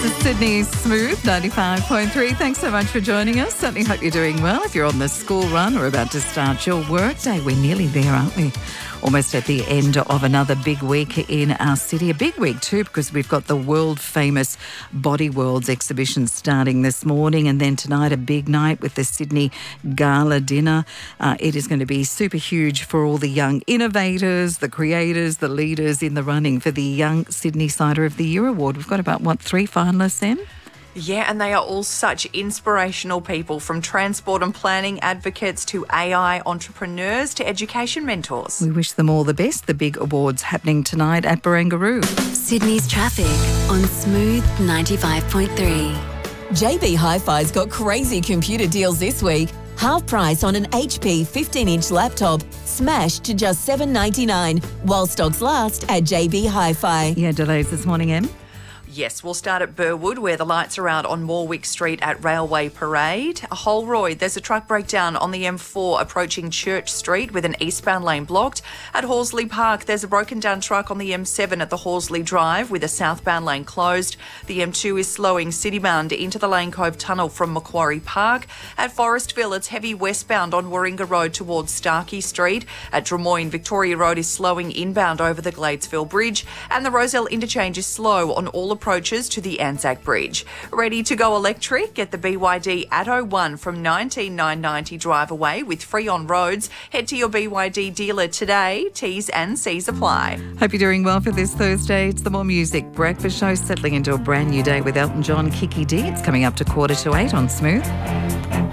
is Sydney's Smooth 95.3. Thanks so much for joining us. Certainly hope you're doing well. If you're on the school run or about to start your work day, we're nearly there, aren't we? Almost at the end of another big week in our city. A big week too, because we've got the world-famous Body Worlds exhibition starting this morning, and then tonight a big night with the Sydney Gala Dinner. It is going to be super huge for all the young innovators, the creators, the leaders in the running for the Young Sydney Cider of the Year Award. We've got about, 3 finalists, Em? Yeah, and they are all such inspirational people, from transport and planning advocates to AI entrepreneurs to education mentors. We wish them all the best. The big awards happening tonight at Barangaroo. Sydney's traffic on Smooth 95.3. JB Hi-Fi's got crazy computer deals this week. Half price on an HP 15-inch laptop, smashed to just $7.99, while stocks last at JB Hi-Fi. Yeah, delays this morning, Em? Yes, we'll start at Burwood, where the lights are out on Morwick Street at Railway Parade. Holroyd, there's a truck breakdown on the M4 approaching Church Street with an eastbound lane blocked. At Horsley Park, there's a broken down truck on the M7 at the Horsley Drive with a southbound lane closed. The M2 is slowing citybound into the Lane Cove Tunnel from Macquarie Park. At Forestville, it's heavy westbound on Warringah Road towards Starkey Street. At Drummoyne, Victoria Road is slowing inbound over the Gladesville Bridge. And the Rozelle interchange is slow on all approaches to the Anzac Bridge. Ready to go electric? Get the BYD Atto 1 from $19,990 drive away with free on roads. Head to your BYD dealer today. T's and C's apply. Hope you're doing well for this Thursday. It's the More Music Breakfast Show, settling into a brand new day with Elton John, Kiki D. It's coming up to 7:45 on Smooth.